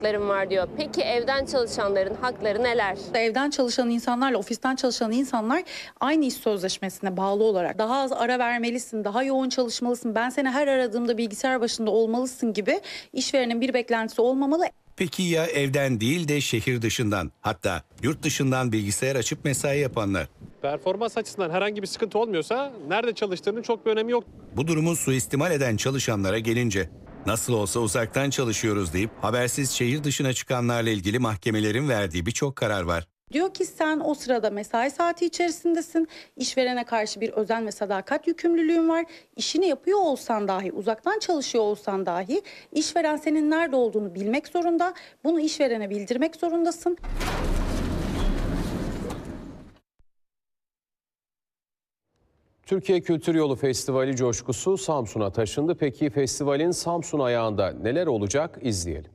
haklarım var diyor. Peki evden çalışanların hakları neler? Evden çalışan insanlarla ofisten çalışan insanlar aynı iş sözleşmesine bağlı olarak daha az ara vermelisin, daha yoğun çalışmalısın, ben seni her aradığımda bilgisayar başında olmalısın gibi işverenin bir beklentisi olmamalı. Peki ya evden değil de şehir dışından, hatta yurt dışından bilgisayar açıp mesai yapanlar? Performans açısından herhangi bir sıkıntı olmuyorsa nerede çalıştığının çok bir önemi yok. Bu durumu suistimal eden çalışanlara gelince, nasıl olsa uzaktan çalışıyoruz deyip habersiz şehir dışına çıkanlarla ilgili mahkemelerin verdiği birçok karar var. Diyor ki sen o sırada mesai saati içerisindesin, işverene karşı bir özen ve sadakat yükümlülüğün var. İşini yapıyor olsan dahi, uzaktan çalışıyor olsan dahi işveren senin nerede olduğunu bilmek zorunda. Bunu işverene bildirmek zorundasın. Türkiye Kültür Yolu Festivali coşkusu Samsun'a taşındı. Peki festivalin Samsun ayağında neler olacak, izleyelim.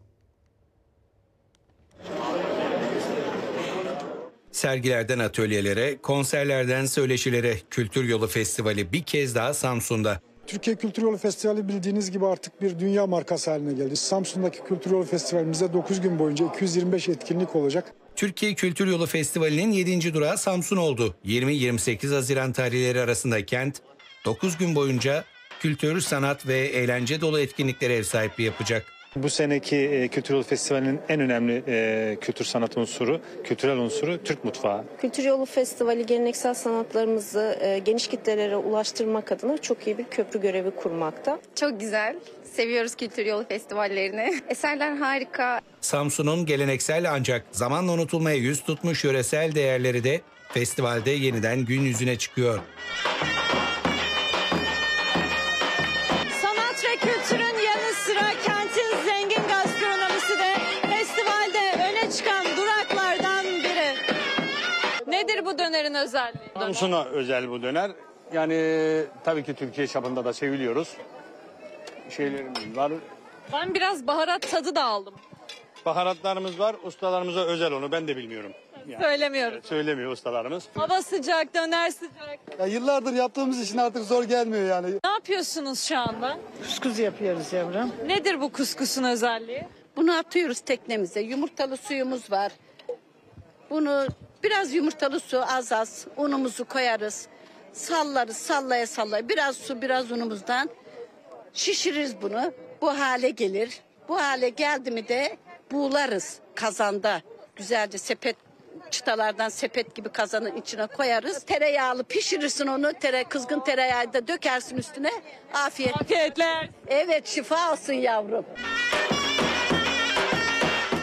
Sergilerden atölyelere, konserlerden söyleşilere Kültür Yolu Festivali bir kez daha Samsun'da. Türkiye Kültür Yolu Festivali bildiğiniz gibi artık bir dünya markası haline geldi. Samsun'daki Kültür Yolu Festivalimizde 9 gün boyunca 225 etkinlik olacak. Türkiye Kültür Yolu Festivali'nin 7. durağı Samsun oldu. 20-28 Haziran tarihleri arasında kent 9 gün boyunca kültür, sanat ve eğlence dolu etkinliklere ev sahipliği yapacak. Bu seneki Kültür Yolu Festivali'nin en önemli kültür sanat unsuru, kültürel unsuru Türk mutfağı. Kültür Yolu Festivali geleneksel sanatlarımızı geniş kitlelere ulaştırmak adına çok iyi bir köprü görevi kurmakta. Çok güzel. Seviyoruz Kültür Yolu festivallerini. Eserler harika. Samsun'un geleneksel ancak zamanla unutulmaya yüz tutmuş yöresel değerleri de festivalde yeniden gün yüzüne çıkıyor. Sanat ve kültürün yanı sıra kentin zengin gastronomisi de festivalde öne çıkan duraklardan biri. Nedir bu dönerin özelliği? Samsun'a özel bu döner. Yani tabii ki Türkiye çapında da seviliyoruz. Şeylerimiz var. Ben biraz baharat tadı da aldım. Baharatlarımız var. Ustalarımıza özel, onu ben de bilmiyorum. Yani, Söylemiyorum. söylemiyor ustalarımız. Hava sıcak, döner sıcak. Ya yıllardır yaptığımız için artık zor gelmiyor yani. Ne yapıyorsunuz şu anda? Kuskus yapıyoruz yavrum. Nedir bu kuskusun özelliği? Bunu atıyoruz teknemize. Yumurtalı suyumuz var. Bunu biraz yumurtalı su az unumuzu koyarız. Sallarız sallaya sallaya. Biraz su biraz unumuzdan şişiririz bunu. Bu hale gelir. Bu hale geldi mi de buğularız kazanda. Güzelce sepet çıtalardan sepet gibi kazanın içine koyarız. Tereyağlı pişirirsin onu. Kızgın tereyağı da dökersin üstüne. Afiyetler. Evet, şifa olsun yavrum.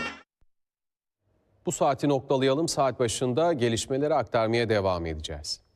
Bu saati noktalayalım. Saat başında gelişmeleri aktarmaya devam edeceğiz.